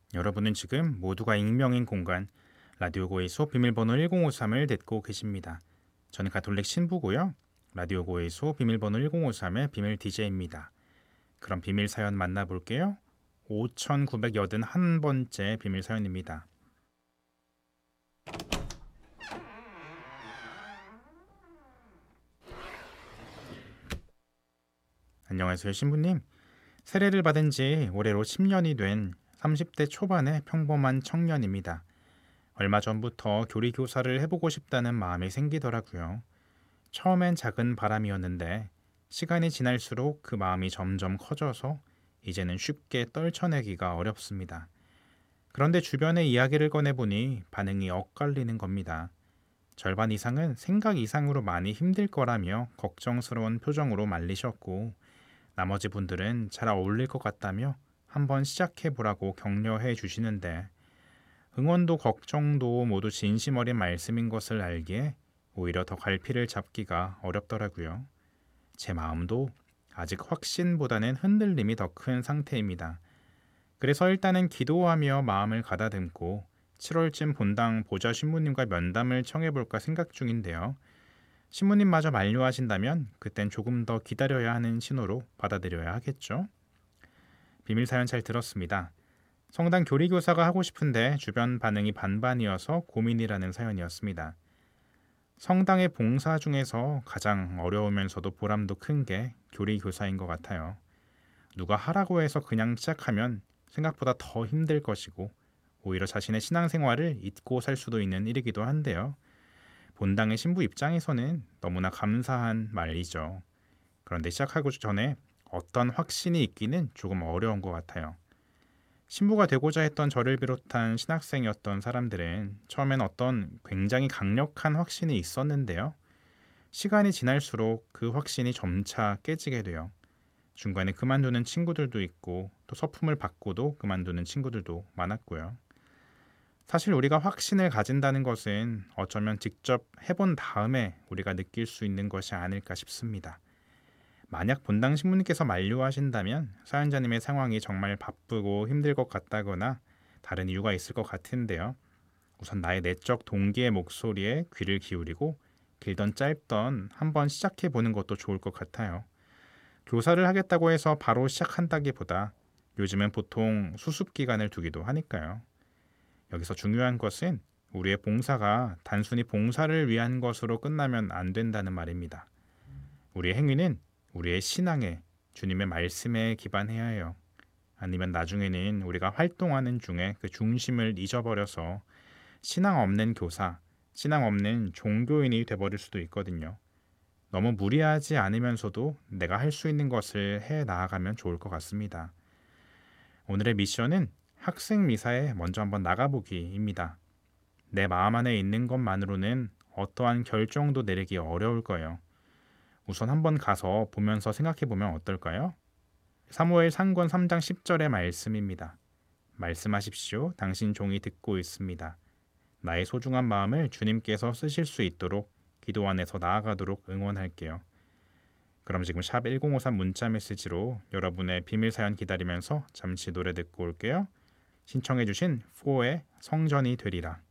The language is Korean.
여러분은 지금 모두가 익명인 공간 라디오 고에서 비밀번호 1053을 듣고 계십니다. 저는 가톨릭 신부고요. 라디오 고에서 비밀번호 1053의 비밀 DJ입니다. 그럼 비밀 사연 만나볼게요. 5981번째 비밀 사연입니다. 안녕하세요, 신부님. 세례를 받은 지 올해로 10년이 된 30대 초반의 평범한 청년입니다. 얼마 전부터 교리 교사를 해보고 싶다는 마음이 생기더라고요. 처음엔 작은 바람이었는데 시간이 지날수록 그 마음이 점점 커져서 이제는 쉽게 떨쳐내기가 어렵습니다. 그런데 주변의 이야기를 꺼내보니 반응이 엇갈리는 겁니다. 절반 이상은 생각 이상으로 많이 힘들 거라며 걱정스러운 표정으로 말리셨고, 나머지 분들은 잘 어울릴 것 같다며 한번 시작해보라고 격려해 주시는데, 응원도 걱정도 모두 진심 어린 말씀인 것을 알기에 오히려 더 갈피를 잡기가 어렵더라고요. 제 마음도 아직 확신보다는 흔들림이 더 큰 상태입니다. 그래서 일단은 기도하며 마음을 가다듬고 7월쯤 본당 보좌 신부님과 면담을 청해볼까 생각 중인데요. 신부님마저 만류하신다면 그땐 조금 더 기다려야 하는 신호로 받아들여야 하겠죠. 비밀 사연 잘 들었습니다. 성당 교리교사가 하고 싶은데 주변 반응이 반반이어서 고민이라는 사연이었습니다. 성당의 봉사 중에서 가장 어려우면서도 보람도 큰 게 교리교사인 것 같아요. 누가 하라고 해서 그냥 시작하면 생각보다 더 힘들 것이고 오히려 자신의 신앙생활을 잊고 살 수도 있는 일이기도 한데요. 본당의 신부 입장에서는 너무나 감사한 말이죠. 그런데 시작하기 전에 어떤 확신이 있기는 조금 어려운 것 같아요. 신부가 되고자 했던 저를 비롯한 신학생이었던 사람들은 처음엔 어떤 굉장히 강력한 확신이 있었는데요. 시간이 지날수록 그 확신이 점차 깨지게 돼요. 중간에 그만두는 친구들도 있고 또 서품을 받고도 그만두는 친구들도 많았고요. 사실 우리가 확신을 가진다는 것은 어쩌면 직접 해본 다음에 우리가 느낄 수 있는 것이 아닐까 싶습니다. 만약 본당 신부님께서 만류하신다면 사연자님의 상황이 정말 바쁘고 힘들 것 같다거나 다른 이유가 있을 것 같은데요. 우선 나의 내적 동기의 목소리에 귀를 기울이고 길던 짧던 한번 시작해 보는 것도 좋을 것 같아요. 교사를 하겠다고 해서 바로 시작한다기보다 요즘은 보통 수습 기간을 두기도 하니까요. 여기서 중요한 것은 우리의 봉사가 단순히 봉사를 위한 것으로 끝나면 안 된다는 말입니다. 우리의 행위는 우리의 신앙에, 주님의 말씀에 기반해야 해요. 아니면 나중에는 우리가 활동하는 중에 그 중심을 잊어버려서 신앙 없는 교사, 신앙 없는 종교인이 돼버릴 수도 있거든요. 너무 무리하지 않으면서도 내가 할 수 있는 것을 해 나아가면 좋을 것 같습니다. 오늘의 미션은 학생 미사에 먼저 한번 나가보기입니다. 내 마음 안에 있는 것만으로는 어떠한 결정도 내리기 어려울 거예요. 우선 한번 가서 보면서 생각해보면 어떨까요? 사무엘 상권 3장 10절의 말씀입니다. 말씀하십시오. 당신 종이 듣고 있습니다. 나의 소중한 마음을 주님께서 쓰실 수 있도록 기도 안에서 나아가도록 응원할게요. 그럼 지금 샵 1053 문자 메시지로 여러분의 비밀 사연 기다리면서 잠시 노래 듣고 올게요. 신청해주신 4의 성전이 되리라.